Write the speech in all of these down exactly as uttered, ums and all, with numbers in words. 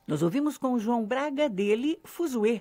Nós ouvimos com o João Braga dele, Fuzuê.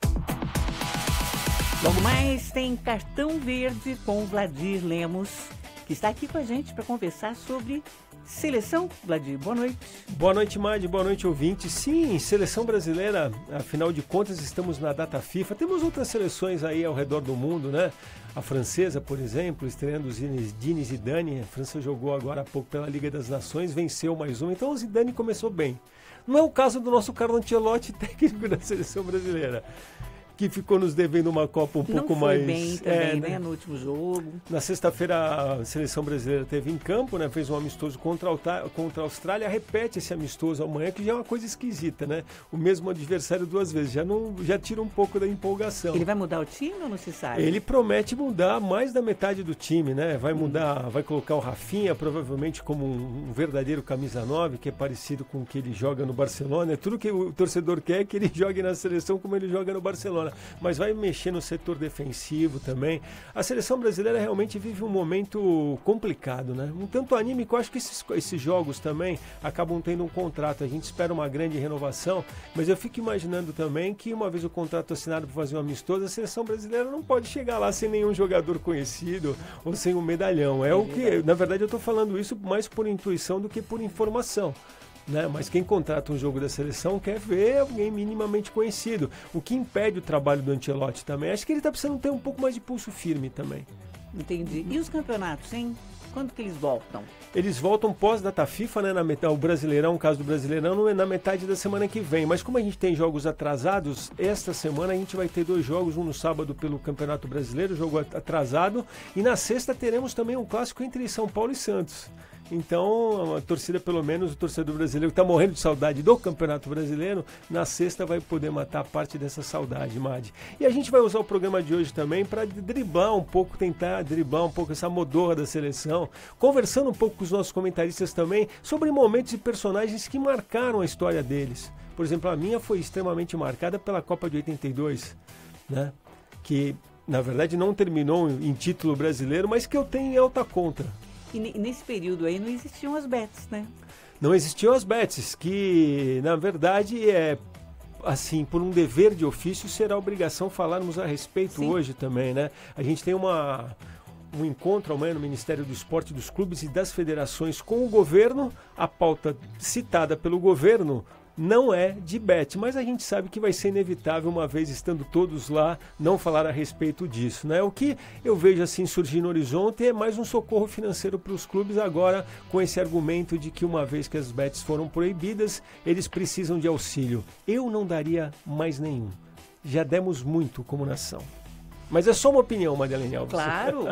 Logo mais tem Cartão Verde com o Vladir Lemos, que está aqui com a gente para conversar sobre seleção. Vladir, boa noite. Boa noite, Madi. Boa noite, ouvinte. Sim, seleção brasileira, afinal de contas, estamos na data FIFA. Temos outras seleções aí ao redor do mundo, né? A francesa, por exemplo, estreando Zinedine Zidane. A França jogou agora há pouco pela Liga das Nações, venceu mais uma. Então o Zidane começou bem. Não é o caso do nosso Carlo Ancelotti, técnico da seleção brasileira, que ficou nos devendo uma Copa um Não pouco foi mais... bem também, é, né, no último jogo. Na sexta-feira a seleção brasileira teve em campo, né, fez um amistoso contra a, contra a Austrália, repete esse amistoso amanhã, que já é uma coisa esquisita, né? O mesmo adversário duas vezes, já, não, já tira um pouco da empolgação. Ele vai mudar o time ou não se sabe? Ele promete mudar mais da metade do time, né? Vai mudar, hum. vai colocar o Rafinha provavelmente como um, um verdadeiro camisa nove, que é parecido com o que ele joga no Barcelona. É tudo que o torcedor quer, que ele jogue na seleção como ele joga no Barcelona. Mas vai mexer no setor defensivo também. A seleção brasileira realmente vive um momento complicado, né? Um tanto anímico. Eu acho que esses, esses jogos também acabam tendo um contrato. A gente espera uma grande renovação, mas eu fico imaginando também que uma vez o contrato assinado para fazer um amistoso, a seleção brasileira não pode chegar lá sem nenhum jogador conhecido ou sem um medalhão. É, é o que, na verdade, eu estou falando isso mais por intuição do que por informação. Né? Mas quem contrata um jogo da seleção quer ver alguém minimamente conhecido. O que impede o trabalho do Ancelotti também. Acho que ele está precisando ter um pouco mais de pulso firme também. Entendi. E os campeonatos, hein? Quando que eles voltam? Eles voltam pós-data FIFA, né? Na metade, o Brasileirão, o caso do Brasileirão, não é na metade da semana que vem. Mas como a gente tem jogos atrasados, esta semana a gente vai ter dois jogos, um no sábado pelo Campeonato Brasileiro, jogo atrasado, e na sexta teremos também um clássico entre São Paulo e Santos. Então, a torcida, pelo menos o torcedor brasileiro que está morrendo de saudade do Campeonato Brasileiro, na sexta vai poder matar parte dessa saudade, Madi. E a gente vai usar o programa de hoje também para driblar um pouco, tentar driblar um pouco essa modorra da seleção, conversando um pouco com os nossos comentaristas também sobre momentos e personagens que marcaram a história deles. Por exemplo, a minha foi extremamente marcada pela Copa de oitenta e dois, né? Que, na verdade, não terminou em título brasileiro, mas que eu tenho em alta conta. E nesse período aí não existiam as bets, né? Não existiam as bets, que na verdade é assim, por um dever de ofício, será obrigação falarmos a respeito. Sim. Hoje também, né? A gente tem uma, um encontro amanhã no Ministério do Esporte, dos clubes e das federações com o governo. A pauta citada pelo governo não é de bet, mas a gente sabe que vai ser inevitável, uma vez estando todos lá, não falar a respeito disso, né? O que eu vejo assim surgir no horizonte é mais um socorro financeiro para os clubes agora, com esse argumento de que uma vez que as bets foram proibidas, eles precisam de auxílio. Eu não daria mais nenhum. Já demos muito como nação. Mas é só uma opinião, Madeleine Alves. Claro.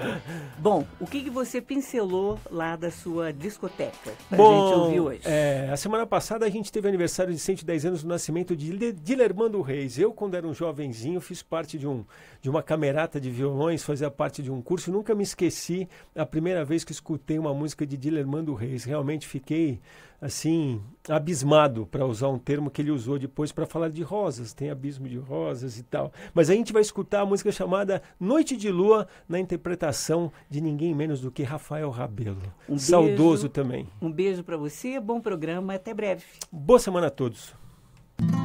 Bom, o que, que você pincelou lá da sua discoteca pra Bom, gente ouvir hoje? É, a semana passada a gente teve aniversário de cento e dez anos do nascimento de Dilermando Reis. Eu, quando era um jovenzinho, fiz parte de, um, de uma camerata de violões, fazia parte de um curso. Nunca me esqueci a primeira vez que escutei uma música de Dilermando Reis. Realmente fiquei, assim, abismado, para usar um termo que ele usou depois para falar de rosas. Tem abismo de rosas e tal. Mas a gente vai escutar a música chamada Noite de Lua, na interpretação de ninguém menos do que Rafael Rabelo. Um saudoso beijo, também. Um beijo para você, bom programa, até breve. Boa semana a todos.